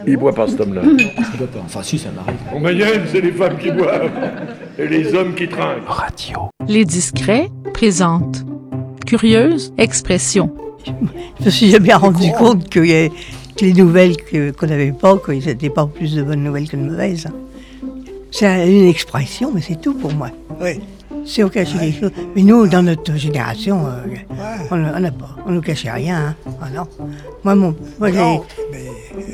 Il boit pas cet homme-là. Ça doit pas. Enfin, si, ça m'arrive. En Mayenne, c'est les femmes qui boivent et les hommes qui trinquent. Radio. Les Discrets présentent Curieuse Expression. Je me suis jamais rendu compte que les nouvelles qu'on n'avait pas, que c'était pas plus de bonnes nouvelles que de mauvaises. C'est une expression, mais c'est tout pour moi. Oui. Si on cachait les choses. Mais nous, dans notre génération, on n'a pas. On ne cachait rien. Hein. Ah non. Moi, Non, mais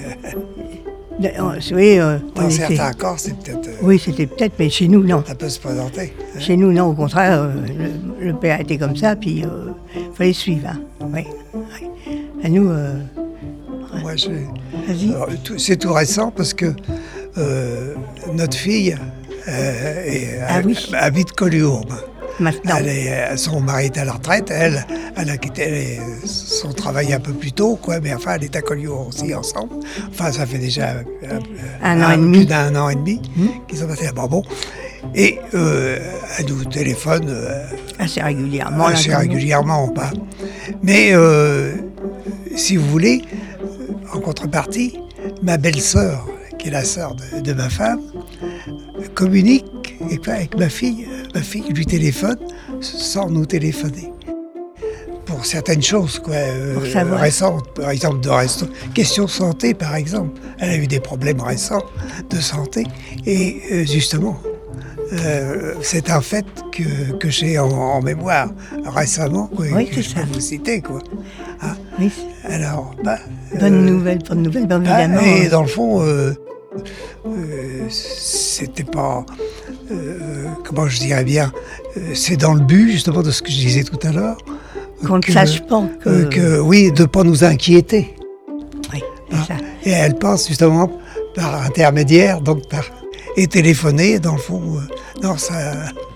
dans certains cas, c'est peut-être... Oui, c'était peut-être, mais chez nous, non. Ça peut se présenter. Hein. Chez nous, non. Au contraire, le père était comme ça, puis il fallait suivre. Hein. Oui. À nous... Moi, Vas-y. Alors, c'est tout récent parce que notre fille habite Collioure. Maintenant. Son mari est à la retraite, elle a quitté son travail un peu plus tôt, quoi, mais enfin elle est à Collioure aussi ensemble. Enfin ça fait déjà un an et demi. Plus d'un an et demi qu'ils sont passés à Bourbon. Et elle nous téléphone Assez régulièrement. Pas. Mais si vous voulez, en contrepartie, ma belle-sœur, qui est la sœur de ma femme, communique avec ma fille. Ma fille lui téléphone sans nous téléphoner. Pour certaines choses, quoi, récentes, par exemple question santé, par exemple. Elle a eu des problèmes récents de santé et justement, c'est un fait que j'ai en mémoire récemment, quoi, oui, que je peux vous citer, quoi. Hein? Oui. Alors, bonne nouvelle, évidemment. Et dans le fond, c'était pas... comment je dirais bien, c'est dans le but justement de ce que je disais tout à l'heure. Qu'on ne sache pas que... oui, de ne pas nous inquiéter. Oui, c'est ça. Et elle passe justement par intermédiaire, donc et téléphoner, dans le fond, non, ça...